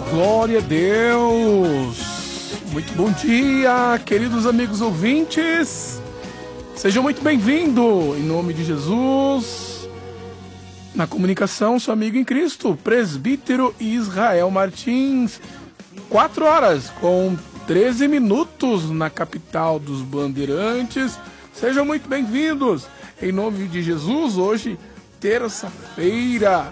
Glória a Deus! Muito bom dia, queridos amigos ouvintes! Sejam muito bem-vindos, em nome de Jesus. Na comunicação, seu amigo em Cristo, presbítero Israel Martins. 4 horas com 13 minutos na capital dos Bandeirantes. Sejam muito bem-vindos, em nome de Jesus. Hoje, terça-feira,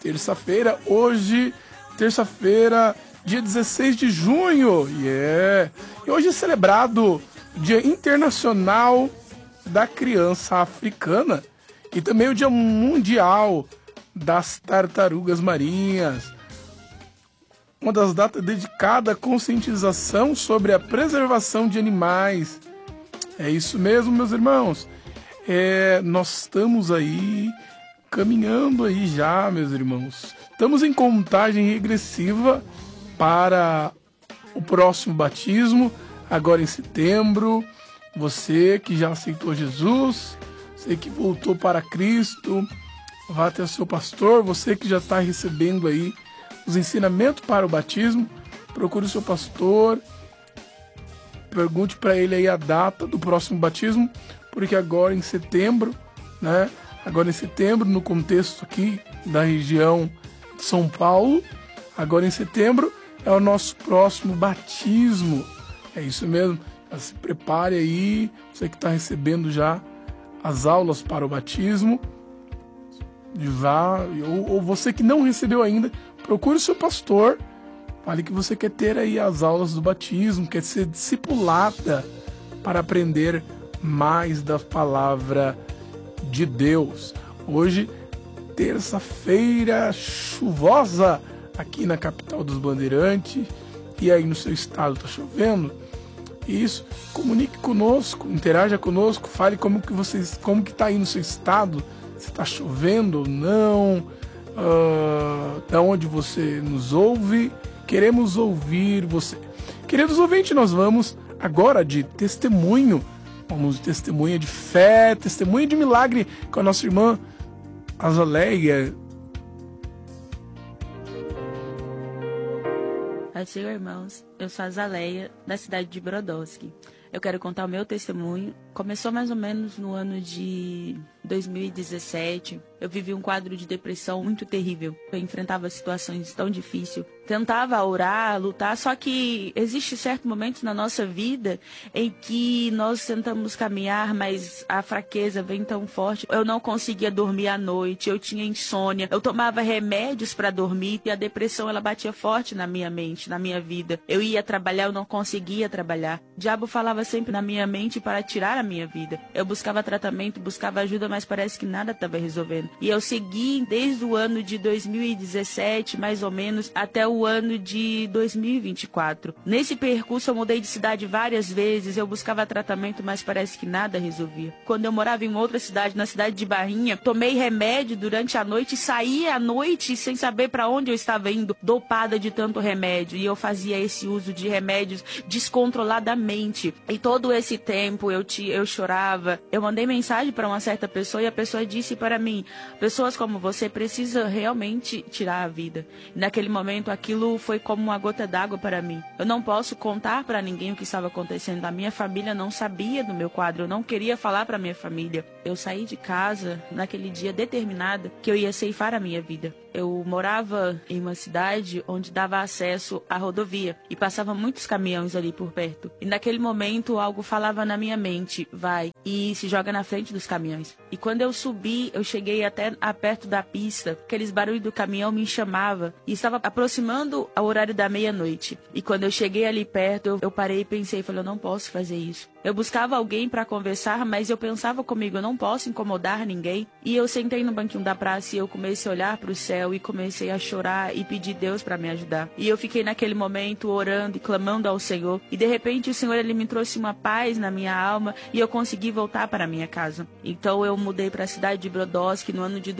dia 16 de junho, E hoje é celebrado o Dia Internacional da Criança Africana e também o Dia Mundial das Tartarugas Marinhas. Uma das datas dedicada à conscientização sobre a preservação de animais. É isso mesmo, meus irmãos. Nós estamos aí caminhando aí já, meus irmãos. Estamos em contagem regressiva para o próximo batismo, agora em setembro. Você que já aceitou Jesus, você que voltou para Cristo, vá até o seu pastor. Você que já está recebendo aí os ensinamentos para o batismo, procure o seu pastor, pergunte para ele aí a data do próximo batismo, porque agora em setembro, né? Agora em setembro, no contexto aqui da região de São Paulo, agora em setembro é o nosso próximo batismo. É isso mesmo. Já se prepare aí, você que está recebendo já as aulas para o batismo. Ou você que não recebeu ainda, procure o seu pastor. Fale que você quer ter aí as aulas do batismo, quer ser discipulada para aprender mais da palavra de Deus. Hoje, terça-feira chuvosa aqui na capital dos Bandeirantes. E aí no seu estado está chovendo? Isso, comunique conosco, interaja conosco, fale como que está aí no seu estado, se está chovendo ou não, da onde você nos ouve. Queremos ouvir você. Queridos ouvintes, nós vamos agora de testemunho. Vamos de testemunha de fé, testemunha de milagre com a nossa irmã Azaleia. Paz do Senhor, irmãos. Eu sou a Azaleia, da cidade de Brodowski. Eu quero contar o meu testemunho. Começou mais ou menos no ano de 2017. Eu vivi um quadro de depressão muito terrível. Eu enfrentava situações tão difíceis. Tentava orar, lutar, só que existe certos momentos na nossa vida em que nós tentamos caminhar, mas a fraqueza vem tão forte. Eu não conseguia dormir à noite, eu tinha insônia, eu tomava remédios para dormir e a depressão ela batia forte na minha mente, na minha vida. Eu ia trabalhar, eu não conseguia trabalhar. O diabo falava sempre na minha mente para tirar a minha vida. Eu buscava tratamento, buscava ajuda, mas parece que nada estava resolvendo. E eu segui desde o ano de 2017, mais ou menos, até o ano de 2024. Nesse percurso eu mudei de cidade várias vezes, eu buscava tratamento, mas parece que nada resolvia. Quando eu morava em outra cidade, na cidade de Barrinha, tomei remédio durante a noite, saí à noite sem saber para onde eu estava indo, dopada de tanto remédio. E eu fazia esse uso de remédios descontroladamente. E todo esse tempo eu chorava. Eu mandei mensagem para uma certa pessoa e a pessoa disse para mim: pessoas como você precisam realmente tirar a vida. E naquele momento aquilo foi como uma gota d'água para mim. Eu não posso contar para ninguém o que estava acontecendo. A minha família não sabia do meu quadro. Eu não queria falar para minha família. Eu saí de casa naquele dia determinada que eu ia ceifar a minha vida. Eu morava em uma cidade onde dava acesso à rodovia e passava muitos caminhões ali por perto. E naquele momento algo falava na minha mente: vai e se joga na frente dos caminhões. E quando eu subi, eu cheguei até perto da pista. Aqueles barulhos do caminhão me chamavam e estava aproximando ao horário da meia-noite. E quando eu cheguei ali perto, eu parei e pensei, falei, eu não posso fazer isso. Eu buscava alguém para conversar, mas eu pensava comigo, eu não posso incomodar ninguém. E eu sentei no banquinho da praça e eu comecei a olhar para o céu e comecei a chorar e pedir Deus para me ajudar. E eu fiquei naquele momento orando e clamando ao Senhor. E de repente o Senhor ele me trouxe uma paz na minha alma e eu consegui voltar para minha casa. Então eu mudei para a cidade de Brodowski no ano de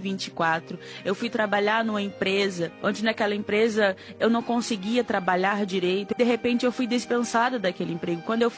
2024. Eu fui trabalhar numa empresa, onde naquela empresa eu não conseguia trabalhar direito. De repente eu fui dispensada daquele emprego. Quando eu fui dispensada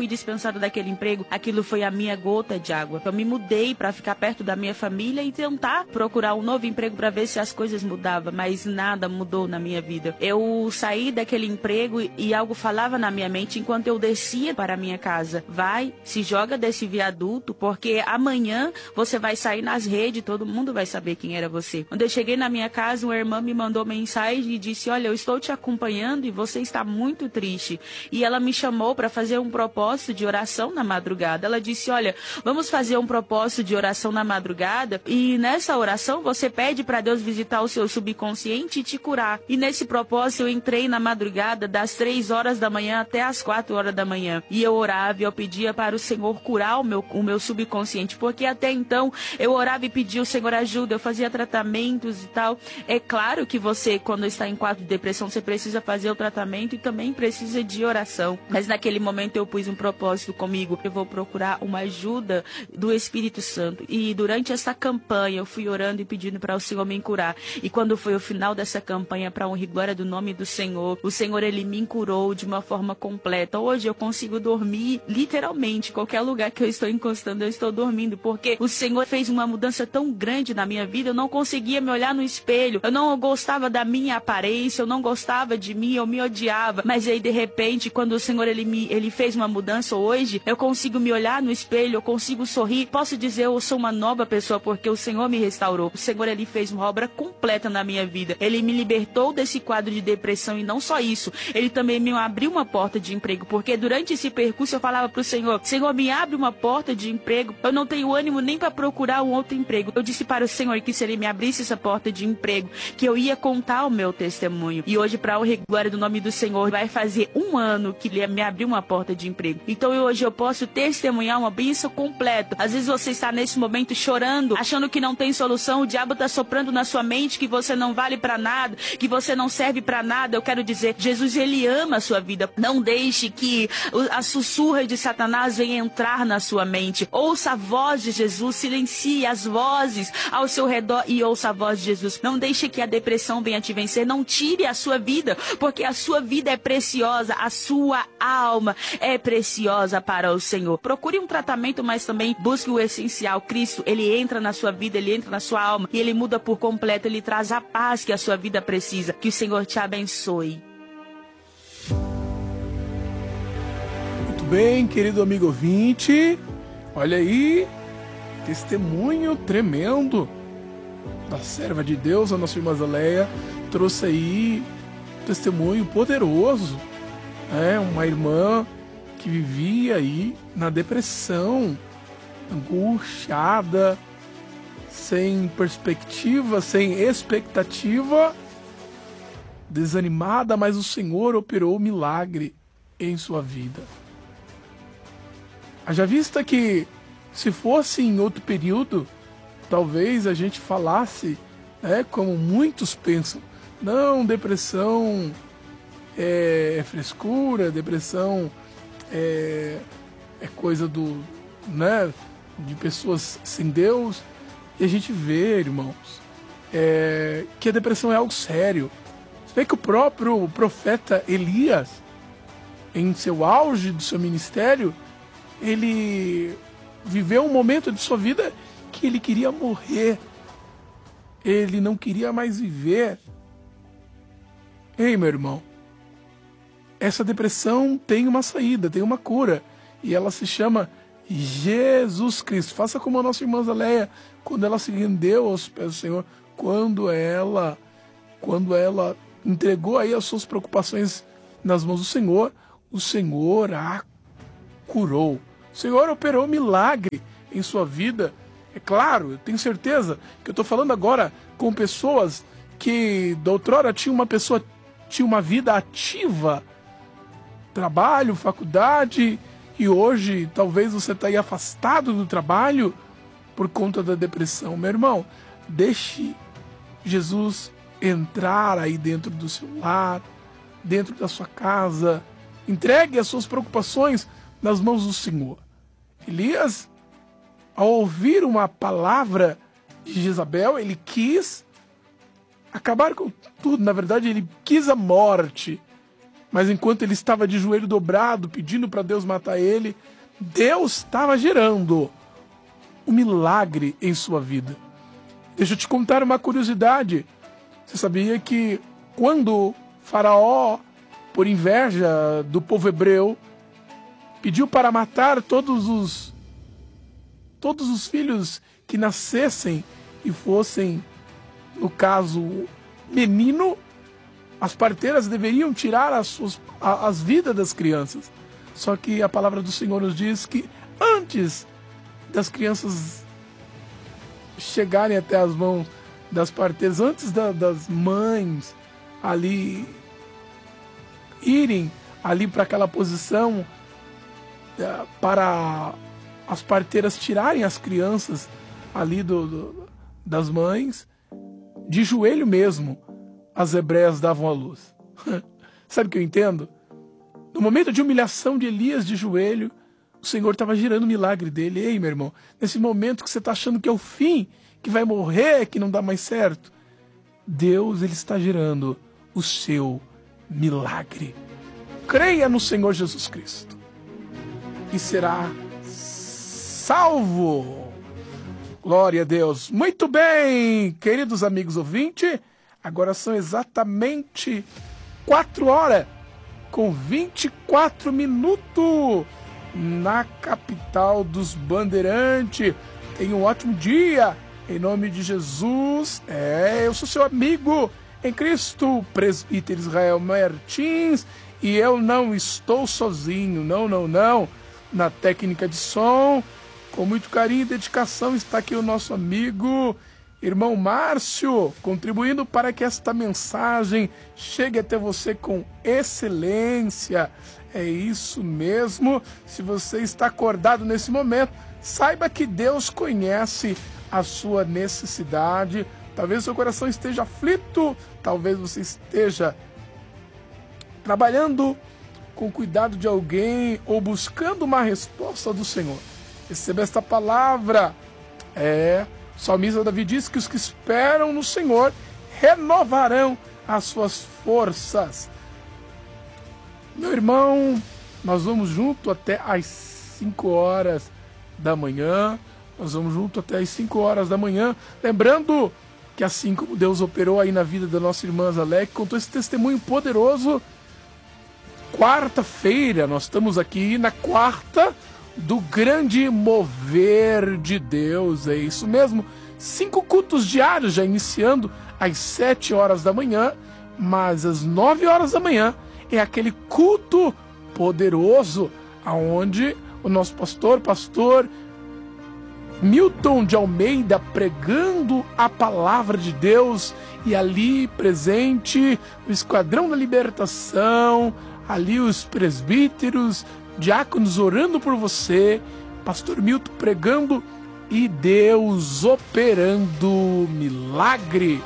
expulsada daquele emprego, aquilo foi a minha gota de água. Eu me mudei para ficar perto da minha família e tentar procurar um novo emprego para ver se as coisas mudavam, mas nada mudou na minha vida. Eu saí daquele emprego e algo falava na minha mente enquanto eu descia para a minha casa: vai, se joga desse viaduto, porque amanhã você vai sair nas redes, todo mundo vai saber quem era você. Quando eu cheguei na minha casa, uma irmã me mandou mensagem e disse: olha, eu estou te acompanhando e você está muito triste. E ela me chamou para fazer um propósito de oração na madrugada. Ela disse: olha, vamos fazer um propósito de oração na madrugada e nessa oração você pede para Deus visitar o seu subconsciente e te curar. E nesse propósito eu entrei na madrugada das 3 horas da manhã até as 4 horas da manhã. E eu orava e eu pedia para o Senhor curar o meu subconsciente, porque até então eu orava e pedia: o Senhor ajuda, eu fazia tratamentos e tal. É claro que você, quando está em quadro de depressão, você precisa fazer o tratamento e também precisa de oração. Mas naquele momento eu pus um propósito comigo: eu vou procurar uma ajuda do Espírito Santo. E durante essa campanha eu fui orando e pedindo para o Senhor me curar. E quando foi o final dessa campanha, para honra e glória do nome do Senhor, o Senhor, ele me curou de uma forma completa. Hoje eu consigo dormir literalmente, qualquer lugar que eu estou encostando, eu estou dormindo, porque o Senhor fez uma mudança tão grande na minha vida. Eu não conseguia me olhar no espelho, eu não gostava da minha aparência, eu não gostava de mim, eu me odiava. Mas aí de repente, quando o Senhor ele fez uma mudança, hoje eu consigo me olhar no espelho, eu consigo sorrir, posso dizer: eu sou uma nova pessoa, porque o Senhor me restaurou. O Senhor, ele fez uma obra completa na minha vida. Ele me libertou desse quadro de depressão e não só isso, ele também me abriu uma porta de emprego, porque durante esse percurso eu falava pro Senhor: Senhor, me abre uma porta de emprego, eu não tenho ânimo nem para procurar um outro emprego. Eu disse para o Senhor que se ele me abrisse essa porta de emprego, que eu ia contar o meu testemunho. E hoje, para a honra e glória do nome do Senhor, vai fazer 1 ano que ele me abriu uma porta de emprego. Então hoje eu posso testemunhar uma bênção completa. Às vezes você está nesse momento chorando, achando que não tem solução, o diabo está soprando na sua mente que você não vale para nada, que você não serve para nada. Eu quero dizer: Jesus, ele ama a sua vida. Não deixe que a sussurra de Satanás venha entrar na sua mente. Ouça a voz de Jesus, silencie as vozes ao seu redor e ouça a voz de Jesus. Não deixe que a depressão venha te vencer, não tire a sua vida, porque a sua vida é preciosa, a sua alma é preciosa para o Senhor. Procure um tratamento, mas também busque o essencial. Cristo, ele entra na sua vida, ele entra na sua alma e ele muda por completo, ele traz a paz que a sua vida precisa. Que o Senhor te abençoe. Muito bem, querido amigo ouvinte, olha aí, testemunho tremendo da serva de Deus, a nossa irmã Zaleia, trouxe aí um testemunho poderoso, uma irmã que vivia aí na depressão, angustiada, sem perspectiva, sem expectativa, desanimada, mas o Senhor operou um milagre em sua vida. Haja vista que, se fosse em outro período, talvez a gente falasse, como muitos pensam: não, depressão é frescura, depressão é coisa de pessoas sem Deus. E a gente vê, irmãos, que a depressão é algo sério. Você vê que o próprio profeta Elias, em seu auge do seu ministério, ele viveu um momento de sua vida que ele queria morrer. Ele não queria mais viver. Ei, meu irmão, essa depressão tem uma saída, tem uma cura, e ela se chama Jesus Cristo. Faça como a nossa irmã Zaleia, quando ela se rendeu aos pés do Senhor, quando ela entregou aí as suas preocupações nas mãos do Senhor, o Senhor a curou. O Senhor operou milagre em sua vida. É claro, eu tenho certeza que eu estou falando agora com pessoas que da outrora tinha uma vida ativa, trabalho, faculdade, e hoje talvez você está aí afastado do trabalho por conta da depressão. Meu irmão, deixe Jesus entrar aí dentro do seu lar, dentro da sua casa. Entregue as suas preocupações nas mãos do Senhor. Elias, ao ouvir uma palavra de Jezabel, ele quis acabar com tudo. Na verdade, ele quis a morte. Mas enquanto ele estava de joelho dobrado, pedindo para Deus matar ele, Deus estava gerando um milagre em sua vida. Deixa eu te contar uma curiosidade. Você sabia que quando Faraó, por inveja do povo hebreu, pediu para matar todos os filhos que nascessem e fossem, no caso, menino, as parteiras deveriam tirar as vidas das crianças. Só que a palavra do Senhor nos diz que antes das crianças chegarem até as mãos das parteiras, antes das mães ali irem ali para aquela posição para as parteiras tirarem as crianças ali das mães, de joelho mesmo, as hebreias davam à luz. Sabe o que eu entendo? No momento de humilhação de Elias de joelho, o Senhor estava gerando o milagre dele. Ei, meu irmão, nesse momento que você está achando que é o fim, que vai morrer, que não dá mais certo, Deus, ele está gerando o seu milagre. Creia no Senhor Jesus Cristo e será salvo. Glória a Deus. Muito bem, queridos amigos ouvintes, agora são exatamente 4h24 na capital dos Bandeirantes. Tenha um ótimo dia, em nome de Jesus. Eu sou seu amigo em Cristo, presbítero Israel Martins, e eu não estou sozinho, não. Na técnica de som, com muito carinho e dedicação, está aqui o nosso amigo, irmão Márcio, contribuindo para que esta mensagem chegue até você com excelência. É isso mesmo. Se você está acordado nesse momento, saiba que Deus conhece a sua necessidade. Talvez o seu coração esteja aflito, talvez você esteja trabalhando com cuidado de alguém ou buscando uma resposta do Senhor. Receba esta palavra. O salmista Davi diz que os que esperam no Senhor renovarão as suas forças. Meu irmão, nós vamos junto até às 5 horas da manhã. Lembrando que assim como Deus operou aí na vida da nossa irmã Zalek, contou esse testemunho poderoso. Quarta-feira, nós estamos aqui na quarta do grande mover de Deus. É isso mesmo. 5 cultos diários, já iniciando às 7 horas da manhã, mas às 9 horas da manhã é aquele culto poderoso, aonde o nosso pastor Milton de Almeida pregando a palavra de Deus, e ali presente o Esquadrão da Libertação, ali os presbíteros, diáconos orando por você, pastor Milton pregando e Deus operando milagre.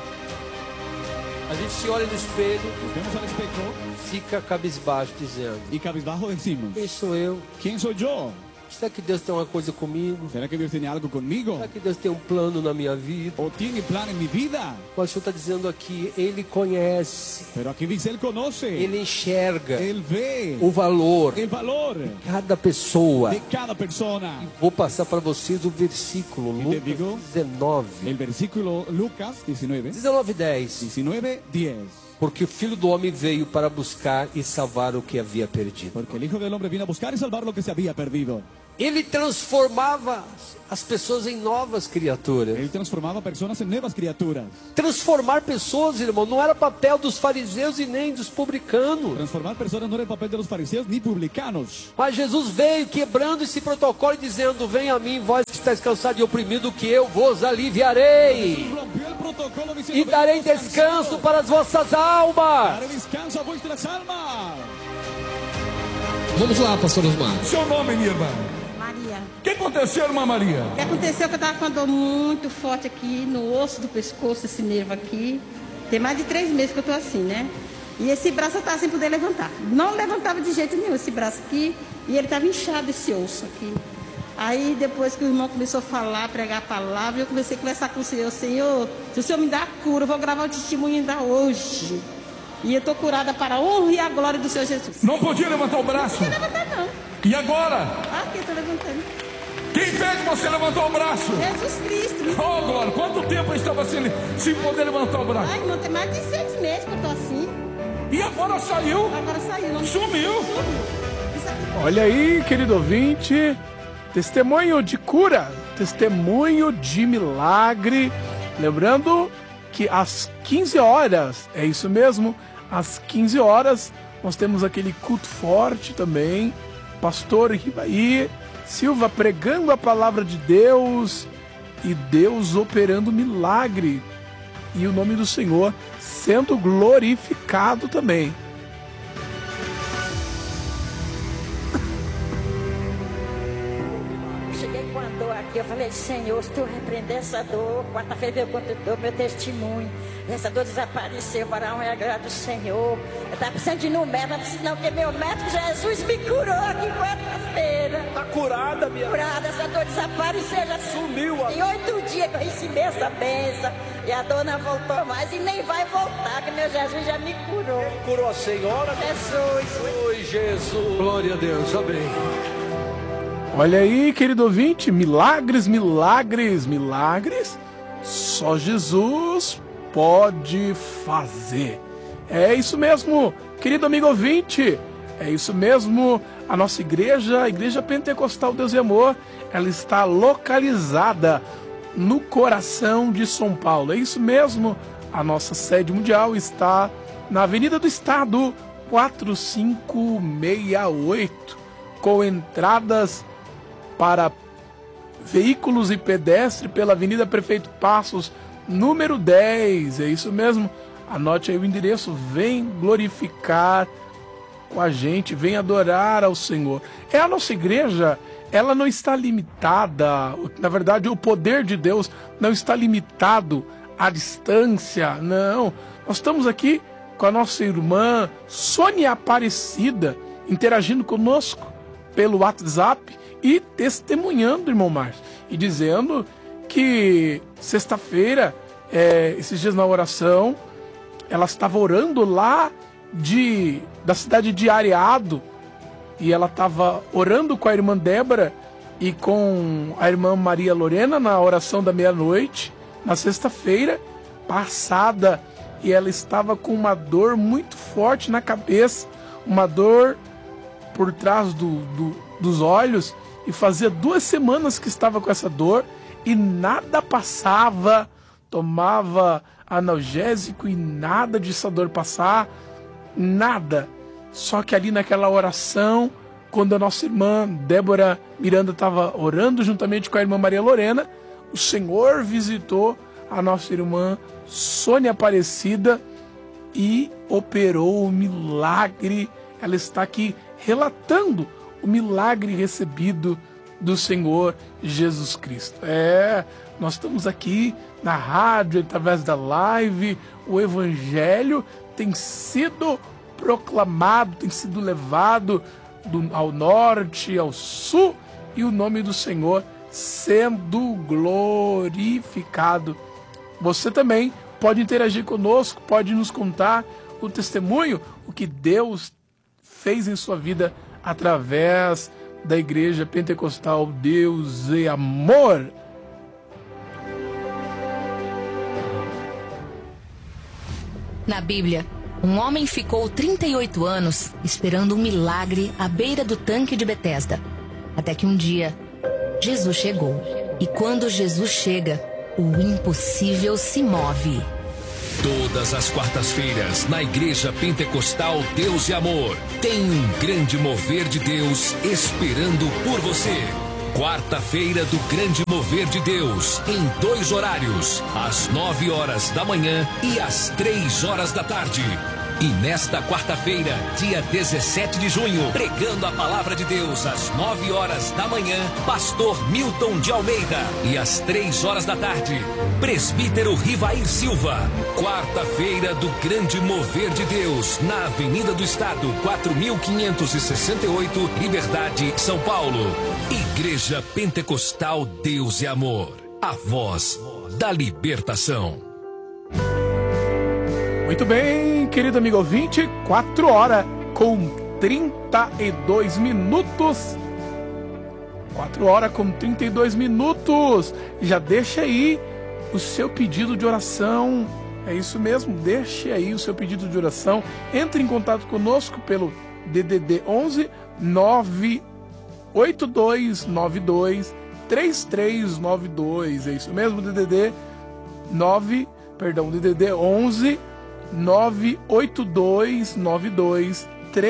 A gente se olha no espelho, Vemos al espejo fica cabisbaixo dizendo: y cabizbajo decimos, quem sou eu? ¿quién soy yo? Será que Deus tem uma coisa comigo? ¿Será que Dios tiene algo conmigo? Será que Deus tem um plano na minha vida? ¿O tiene plan en mi vida? O Senhor está dizendo aqui, Ele conhece, Pero aquí dice, Él conoce, Ele enxerga Él ve o valor el valor de cada pessoa. de cada persona. Vou passar para vocês o versículo, te digo, Lucas 19. El versículo Lucas 19, 19:10. 19:10. Porque o Filho do Homem veio para buscar e salvar o que havia perdido. Porque el Hijo del Hombre vino a buscar y salvar lo que se había perdido. Ele transformava as pessoas em novas criaturas. Él transformaba personas en nuevas criaturas. Transformar pessoas, irmão, não era papel dos fariseus e nem dos publicanos. Transformar personas no era el papel de los fariseos ni publicanos. Mas Jesus veio quebrando esse protocolo e dizendo: vem a mim, vós que estáis cansados e oprimidos, que eu vos aliviarei. Rompió el protocolo E diciendo, darei descanso para as vossas almas. daré descanso a vuestras almas. Vamos lá, pastor Osmar. Seu nome, minha irmã? Maria. O que aconteceu, irmã Maria? O que aconteceu é que eu estava com uma dor muito forte aqui no osso do pescoço, esse nervo aqui. Tem mais de 3 meses que eu estou assim, né? E esse braço eu estava sem poder levantar. Não levantava de jeito nenhum esse braço aqui. E ele estava inchado, esse osso aqui. Aí depois que o irmão começou a falar, pregar a palavra, eu comecei a conversar com o Senhor. Senhor, se o Senhor me dá a cura, eu vou gravar o testemunho ainda hoje. E eu estou curada para a honra e a glória do Senhor Jesus. Não podia levantar o braço? Não podia levantar, não. E agora? Aqui eu estou levantando. Quem fez você levantar o braço? Jesus Cristo. Oh, glória. Quanto tempo eu estava sem poder levantar o braço? Ai, irmão, tem mais de 6 meses que eu estou assim. E agora saiu? Agora saiu. Não Sumiu. Isso aqui. Olha aí, querido ouvinte, testemunho de cura, testemunho de milagre. Lembrando que às 15 horas, é isso mesmo, às 15 horas, nós temos aquele culto forte também. Pastor Ribaí Silva pregando a palavra de Deus e Deus operando milagre. E o nome do Senhor sendo glorificado também. Cheguei com a dor aqui, eu falei, Senhor, se tu repreender essa dor, quarta-feira eu conto meu testemunho. Essa dor desapareceu para a honra e a glória do Senhor. Eu estava precisando de ir no médico, não preciso não, porque meu médico Jesus me curou aqui quarta-feira. Tá curada, minha. Curada, essa dor desapareceu, já Sumiu. tem 8 dias que eu recebi essa benção. E a dor não voltou mais e nem vai voltar, que meu Jesus já me curou. Curou a senhora? Jesus. Oi, Jesus. Glória a Deus, amém. Olha aí, querido ouvinte, milagres, milagres, milagres, só Jesus pode fazer. É isso mesmo, querido amigo ouvinte, é isso mesmo, a nossa igreja, a Igreja Pentecostal Deus e Amor, ela está localizada no coração de São Paulo, é isso mesmo, a nossa sede mundial está na Avenida do Estado, 4568, com entradas para veículos e pedestre pela Avenida Prefeito Passos, número 10, é isso mesmo, anote aí o endereço, vem glorificar com a gente, vem adorar ao Senhor. É a nossa igreja, ela não está limitada, na verdade o poder de Deus não está limitado à distância, não, nós estamos aqui com a nossa irmã Sônia Aparecida, interagindo conosco pelo WhatsApp, e testemunhando, irmão Márcio, e dizendo que sexta-feira, esses dias na oração, ela estava orando lá da cidade de Areado, e ela estava orando com a irmã Débora e com a irmã Maria Lorena na oração da meia-noite, na sexta-feira passada, e ela estava com uma dor muito forte na cabeça, uma dor por trás dos olhos, e fazia 2 semanas que estava com essa dor e nada passava, tomava analgésico e nada dessa dor passar, nada. Só que ali naquela oração, quando a nossa irmã Débora Miranda estava orando juntamente com a irmã Maria Lorena, o Senhor visitou a nossa irmã Sônia Aparecida e operou o milagre. Ela está aqui relatando o milagre recebido do Senhor Jesus Cristo. Nós estamos aqui na rádio, através da live, o Evangelho tem sido proclamado, tem sido levado ao norte, ao sul, e o nome do Senhor sendo glorificado. Você também pode interagir conosco, pode nos contar o testemunho, o que Deus fez em sua vida através da Igreja Pentecostal Deus e Amor. Na Bíblia, um homem ficou 38 anos esperando um milagre à beira do tanque de Betesda. Até que um dia, Jesus chegou. E quando Jesus chega, o impossível se move. Todas as quartas-feiras, na Igreja Pentecostal Deus e Amor, tem um grande mover de Deus esperando por você. Quarta-feira do Grande Mover de Deus, em 2 horários, às 9 horas da manhã e às 3 horas da tarde. E nesta quarta-feira, dia 17 de junho, pregando a palavra de Deus às 9 horas da manhã, pastor Milton de Almeida. E às 3 horas da tarde, presbítero Rivair Silva. Quarta-feira do Grande Mover de Deus, na Avenida do Estado, 4568, Liberdade, São Paulo. Igreja Pentecostal Deus e Amor, a voz da libertação. Muito bem, querido amigo ouvinte, 4 horas com 32 minutos. 4 horas com 32 minutos. Já deixa aí o seu pedido de oração. É isso mesmo, deixe aí o seu pedido de oração. Entre em contato conosco pelo DDD 11 98292 3392. É isso mesmo, DDD 11 98292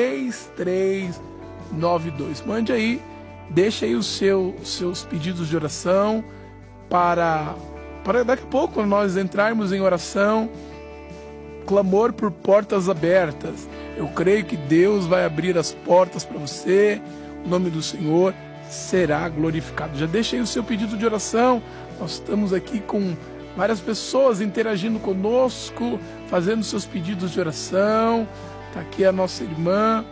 3392. Mande aí, deixa aí os seus pedidos de oração para daqui a pouco, quando nós entrarmos em oração, clamor por portas abertas. Eu creio que Deus vai abrir as portas para você, o nome do Senhor será glorificado. Já deixa aí o seu pedido de oração. Nós estamos aqui com várias pessoas interagindo conosco, fazendo seus pedidos de oração. Está aqui a nossa irmã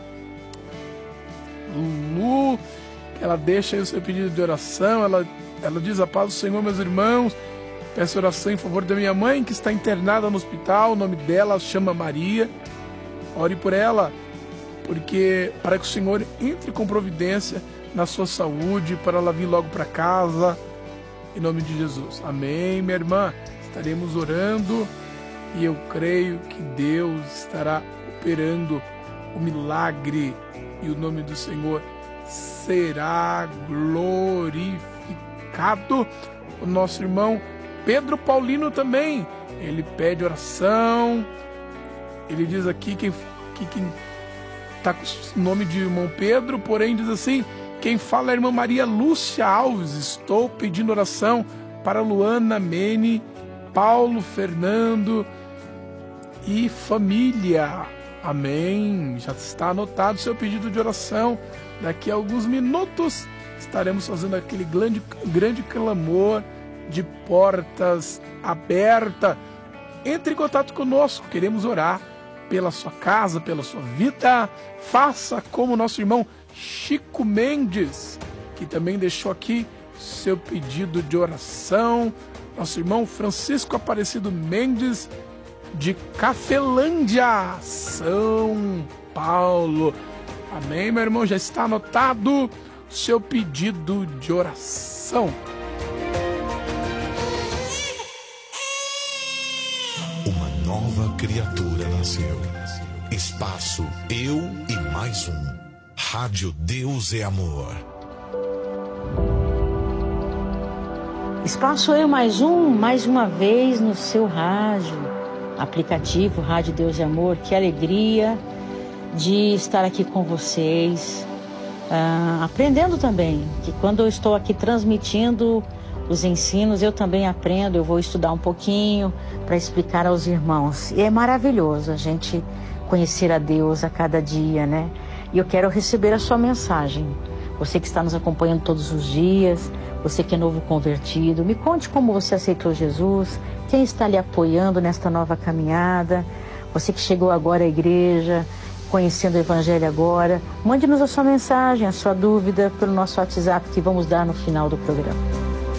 Lulu, que ela deixa aí o seu pedido de oração. Ela diz: a paz do Senhor, meus irmãos. Peço oração em favor da minha mãe, que está internada no hospital. O nome dela chama Maria. Ore por ela, para que o Senhor entre com providência na sua saúde, para ela vir logo para casa, em nome de Jesus. Amém, minha irmã. Estaremos orando e eu creio que Deus estará operando o milagre e o nome do Senhor será glorificado. O nosso irmão Pedro Paulino também, ele pede oração. Ele diz aqui, quem está com o nome de irmão Pedro, porém diz assim: quem fala é a irmã Maria Lúcia Alves. Estou pedindo oração para Luana Mene, Paulo Fernando e família. Amém. Já está anotado o seu pedido de oração. Daqui a alguns minutos estaremos fazendo aquele grande clamor de portas abertas. Entre em contato conosco, queremos orar pela sua casa, pela sua vida. Faça como nosso irmão Chico Mendes, que também deixou aqui seu pedido de oração. Nosso irmão Francisco Aparecido Mendes, de Cafelândia, São Paulo. Amém, meu irmão, já está anotado seu pedido de oração. Nova criatura nasceu. Espaço Eu e Mais Um. Rádio Deus é Amor. Espaço Eu Mais Um, mais uma vez no seu rádio, aplicativo Rádio Deus é Amor. Que alegria de estar aqui com vocês, aprendendo também, que quando eu estou aqui transmitindo os ensinos, eu também aprendo, eu vou estudar um pouquinho para explicar aos irmãos. E é maravilhoso a gente conhecer a Deus a cada dia, né? E eu quero receber a sua mensagem. Você que está nos acompanhando todos os dias, você que é novo convertido, me conte como você aceitou Jesus, quem está lhe apoiando nesta nova caminhada, você que chegou agora à igreja, conhecendo o Evangelho agora, mande-nos a sua mensagem, a sua dúvida pelo nosso WhatsApp que vamos dar no final do programa.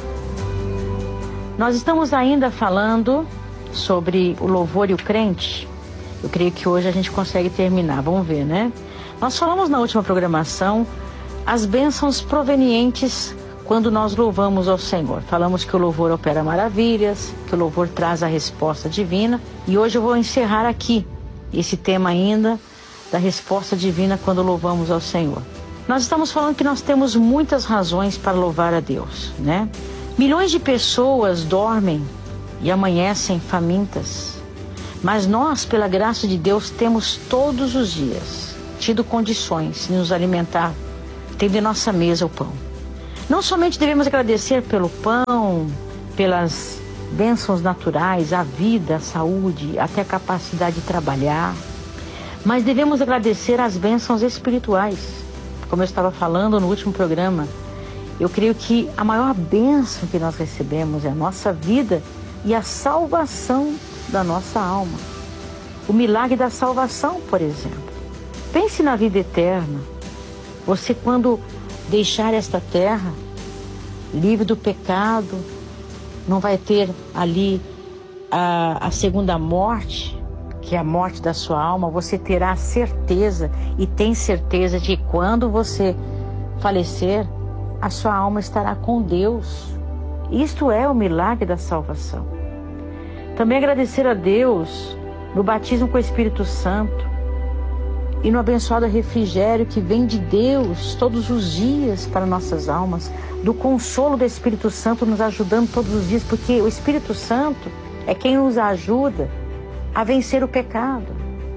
Nós estamos ainda falando sobre o louvor e o crente. Eu creio que hoje a gente consegue terminar, vamos ver, né? Nós falamos na última programação as bênçãos provenientes quando nós louvamos ao Senhor. Falamos que o louvor opera maravilhas, que o louvor traz a resposta divina. E hoje eu vou encerrar aqui esse tema ainda da resposta divina quando louvamos ao Senhor. Nós estamos falando que nós temos muitas razões para louvar a Deus, né? Milhões de pessoas dormem e amanhecem famintas, mas nós, pela graça de Deus, temos todos os dias tido condições de nos alimentar, tendo em nossa mesa o pão. Não somente devemos agradecer pelo pão, pelas bênçãos naturais, a vida, a saúde, até a capacidade de trabalhar, mas devemos agradecer as bênçãos espirituais. Como eu estava falando no último programa, eu creio que a maior bênção que nós recebemos é a nossa vida e a salvação da nossa alma. O milagre da salvação, por exemplo. Pense na vida eterna. Você, quando deixar esta terra, livre do pecado, não vai ter ali a segunda morte, que que é a morte da sua alma, você terá certeza e tem certeza de que quando você falecer, a sua alma estará com Deus. Isto é o milagre da salvação. Também agradecer a Deus no batismo com o Espírito Santo e no abençoado refrigério que vem de Deus todos os dias para nossas almas, do consolo do Espírito Santo nos ajudando todos os dias, porque o Espírito Santo é quem nos ajuda a vencer o pecado,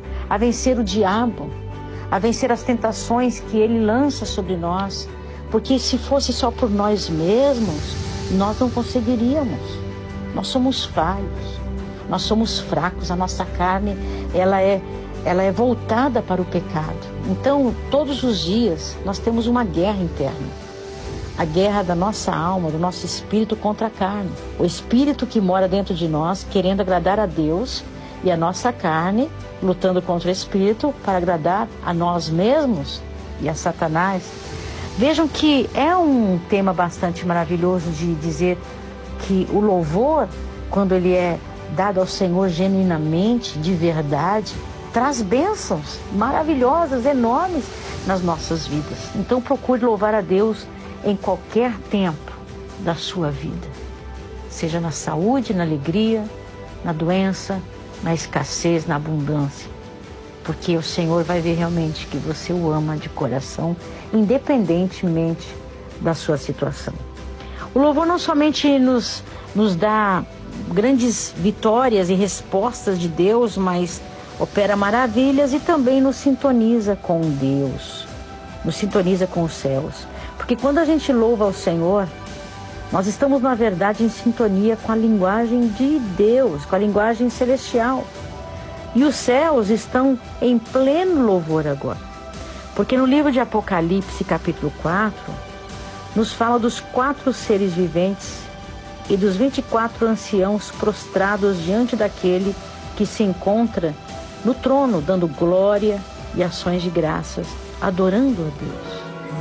a vencer o diabo, a vencer as tentações que ele lança sobre nós, porque se fosse só por nós mesmos, nós não conseguiríamos. Nós somos falhos, nós somos fracos, a nossa carne ela é voltada para o pecado. Então, todos os dias, nós temos uma guerra interna. A guerra da nossa alma, do nosso espírito contra a carne. O espírito que mora dentro de nós, querendo agradar a Deus, e a nossa carne, lutando contra o espírito para agradar a nós mesmos e a Satanás. Vejam que é um tema bastante maravilhoso de dizer que o louvor, quando ele é dado ao Senhor genuinamente, de verdade, traz bênçãos maravilhosas, enormes nas nossas vidas. Então procure louvar a Deus em qualquer tempo da sua vida, seja na saúde, na alegria, na doença, na escassez, na abundância, porque o Senhor vai ver realmente que você o ama de coração, independentemente da sua situação. O louvor não somente nos dá grandes vitórias e respostas de Deus, mas opera maravilhas e também nos sintoniza com Deus, nos sintoniza com os céus. Porque quando a gente louva ao Senhor, nós estamos, na verdade, em sintonia com a linguagem de Deus, com a linguagem celestial. E os céus estão em pleno louvor agora. Porque no livro de Apocalipse, capítulo 4, nos fala dos 4 seres viventes e dos 24 anciãos prostrados diante daquele que se encontra no trono, dando glória e ações de graças, adorando a Deus.